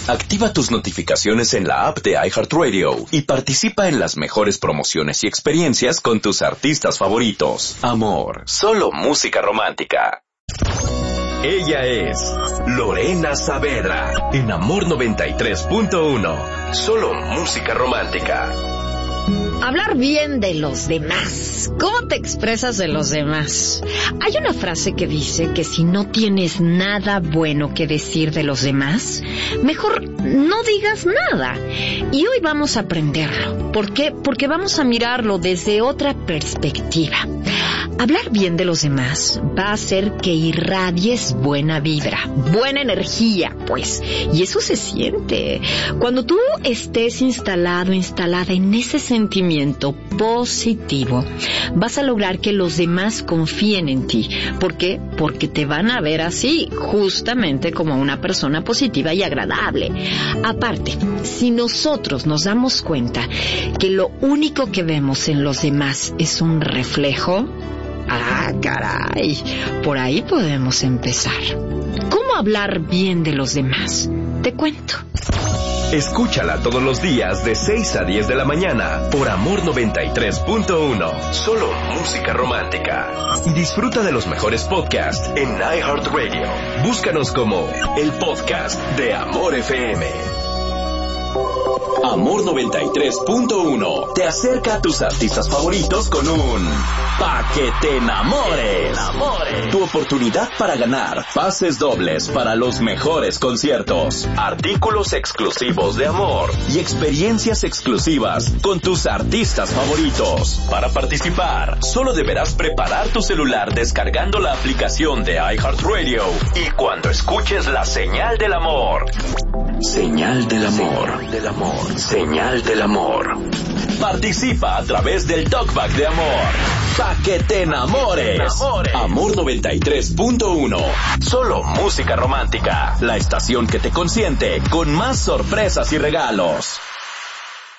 Activa tus notificaciones en la app de iHeartRadio y participa en las mejores promociones y experiencias con tus artistas favoritos. Amor, solo música romántica. Ella es Lorena Saavedra en Amor 93.1. Solo música romántica. Hablar bien de los demás. ¿Cómo te expresas de los demás? Hay una frase que dice que si no tienes nada bueno que decir de los demás, mejor no digas nada. Y hoy vamos a aprenderlo. ¿Por qué? Porque vamos a mirarlo desde otra perspectiva. Hablar bien de los demás va a hacer que irradies buena vibra, buena energía, pues. Y eso se siente. Cuando tú estés instalada en ese sentimiento positivo, vas a lograr que los demás confíen en ti. ¿Por qué? Porque te van a ver así, justamente como una persona positiva y agradable. Aparte, si nosotros nos damos cuenta que lo único que vemos en los demás es un reflejo, ¡ah, caray! Por ahí podemos empezar. ¿Cómo hablar bien de los demás? Te cuento. Escúchala todos los días de 6 a 10 de la mañana por Amor 93.1. Solo música romántica. Y disfruta de los mejores podcasts en iHeartRadio. Búscanos como el podcast de Amor FM. Amor 93.1 te acerca a tus artistas favoritos con un Pa' que te enamores. Tu oportunidad para ganar pases dobles para los mejores conciertos, artículos exclusivos de Amor y experiencias exclusivas con tus artistas favoritos. Para participar, solo deberás preparar tu celular descargando la aplicación de iHeartRadio y cuando escuches la señal del amor. Señal del amor. Señal del amor. Participa a través del Talkback de Amor. Pa' que te enamores. Amor 93.1. Solo música romántica. La estación que te consiente con más sorpresas y regalos.